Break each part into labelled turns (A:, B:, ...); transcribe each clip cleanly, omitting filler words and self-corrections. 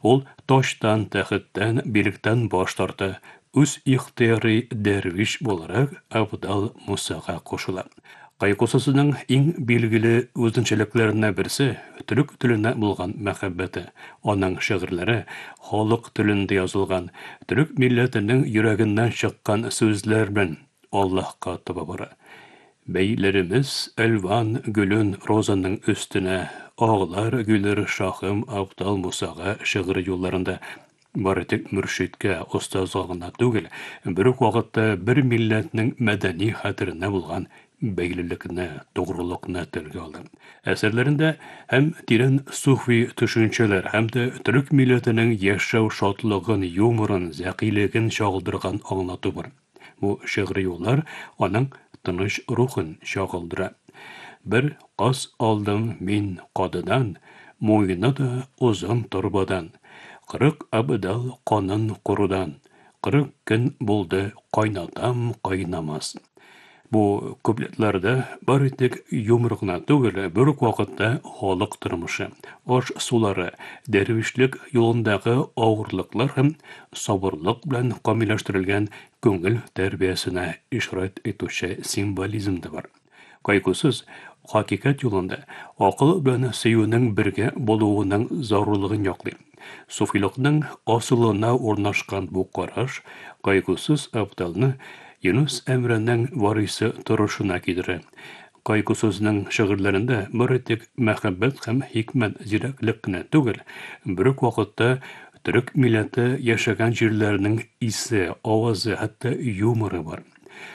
A: Ул таштан, тәхеттән, билектән баш тарта, үз ихтыяры дәрвиш буларак Абдал Мусага кушыла. Кайкусысының иң билгеле үзенчәлекләренә берсе төрек теленә булган мәхәббәте. Аның шигырьләре халык телендә язылган, төрек милләтенең йөрәгеннән чыккан сүзләр белән Аллаһка таба бара. Бәйләребез әлван гөлен розаның өстенә, ағлар гүлер шахым Абдал Мусага шигырь юлларында бары тик мөршидкә, остазга гына түгел, бер үк вакытта бер милләтнең мәдәни хәтеренә булган бәйлелекне, тугрылыкны телгә алды. Әсәрләрендә һәм тирән суфи төшенчәләр, һәм дә төрек милләтенең яшәү шатлыгын, юморын, зәкилеген чагылдырган аңлату бар. Бу шигъри юллар аның тыныч рухын чагылдыра. Бер каз алдым мин кадыдан, муйны да узын торбадан. 40 Абдал канын курудан, 40 көн булды кайнатам кайнамас. Бу куплетларда бары тик юмор гына түгел, бер үк вакытта халык тормышы, аш сулары, дәрвишлек юлындагы авырлыклар һәм сабырлык белән камилләштерелгән күңел тәрбиясенә ишарат итүче символизм да бар. Кайгысыз хакыйкать юлында акыл белән сөюнең бергә булуының зарурлыгын яклый. Суфилыкның асылына урнашкан бу караш кайгысыз Абдалны Юнус Әмрәнең варисы торышына кидерә. Кайгысызның шигырьләрендә бары тик мәхәббәт һәм хикмәт зирәклек кенә түгел, бер үк вакытта төрек милләте яшәгән җирләрнең исе, авазы, хәтта юморы бар.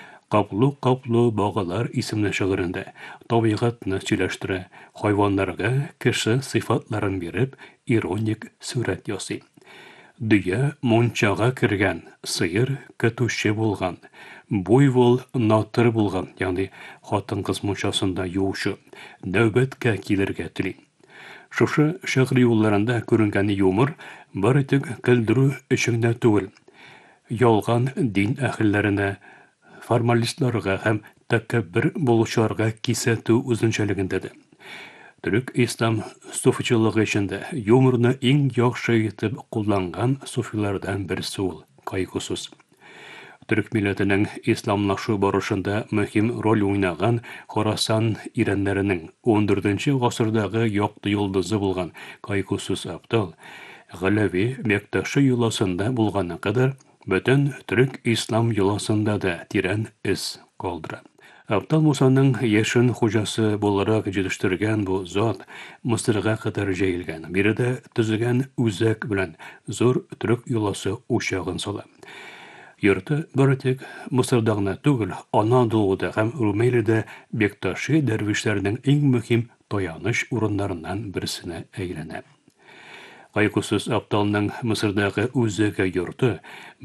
A: Каплы багалар исемле шигырендә табигатьне сөйләштерә, хайваннарга кеше сыйфатларын биреп, ироник сүрәт ясый. Дөя мончага кергән, сыер көтүче булган, буйвол натыр булган, ягъни хатын-кыз мончасында юучы, нәүбәткә килергә тели. Шушы шигъри юлларында күренгән юмор бары тик көлдерү өчен генә түгел, ялган дин әһелләренә, формалистларга һәм тәкәббер булучыларга кисәтү үзенчәлегендәдер. Төрек ислам суфичылыгы эчендә юморны иң яхшы итеп кулланган суфилардан берсе ул кайгысыз. Төрек милләтенең исламлашу барышында мөһим роль уйнаган Хорасан ирәннәренең 14нче гасырдагы якты йолдызы булган кайгысыз Абдал Галәви Бекташы юласында булганы кадәр бөтен төрек ислам юласында да тирән эз калдыра. Абдал Мусаның яшен хуҗасы буларак җитештергән бу зат Мисырга кадәр җәелгән, биредә төзегән үзәк белән зур төрек юласы учагын сала. Йорты бары тик Мисырда гына түгел, Анадолуда һәм Румелиядә Бекташи дәрвишләрнең иң мөһим таяныч урыннарыннан берсенә әйләнә. Кайгысыз Абдалның Мисырдагы үзәге йорты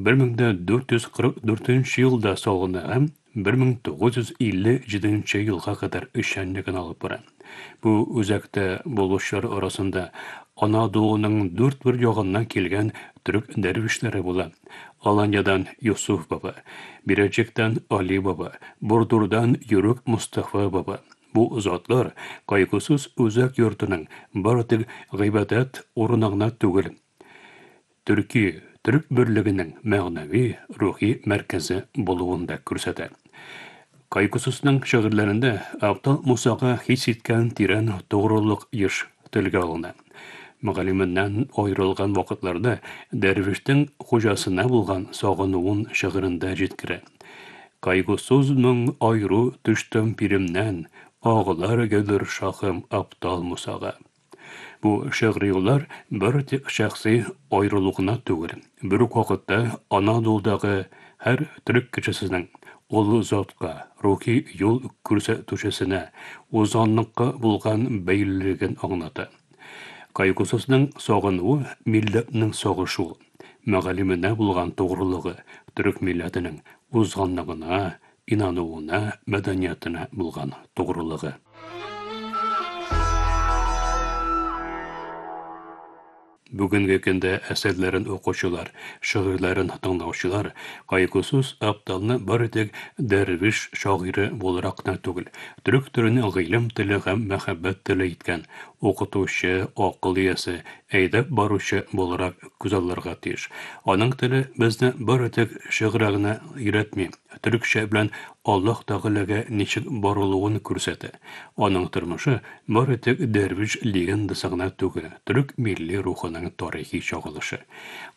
A: 1444 елда салынган һәм 1957 елга кадәр эшчәнлеген алып бара. Бу үзәктә булучылар арасында Анадолуның 4 ягыннан килгән төрек дәрвишләре була. Аланьядан Юсуф баба, Бирәчектән Али баба, Бурдурдан Юрuk Мустафа баба. Бу затлар кайгысыз үзәк йортының бары тик гыйбадәт урынына түгел, төрек берлегенең мәгънәви, рухи мәркәзе булуында күрсәтә. Кайгысызның шигырьләрендә Абдал Мусага хис иткән тирән тугрылык еш телгә алына. Мөгаллимнән аерылган вакытларда дәрвиштең хуҗасына булган сагынуын шигырендә җиткерә. Кайгысызның айру төштем пиремнән, ағлар гөлер шахым Абдал Мусага. Бу шигъри юллар бер тик шәхси аерылыгына түгел, бер үк вакытта Анадолудагы һәр төрек кешесенең ул затка, рухи юл күрсәтүчесенә, узанлыкка булган бәйлелеген аңлата. Кайгысызның сагынуы милләтнең сагышу, мөгаллименә булган тугрылыгы, төрек милләтенең узганлыгына, инануына, мәдәниятенә булган тугрылыгы. Бүгенге көндә әсәрләрен укучылар, шигырьләрен тыңлаучылар кайгысыз Абдалны бары тик дәрвиш шагыйре буларак та түгел, төрек төренә гыйлем теле һәм мәхәббәт теле иткән укытучы, акыл иясе, әйдәп баручы буларак күз алырга тиеш. Аның теле безне бер үтек шигырьгә өйрәтми, төрекчә белән Аллаһ Тәгаләгә ничек барылуын күрсәтә. Аның тормышы бер үтек дәрвиш легендасы гына түгел, төрек милли рухының тарихи чагылышы.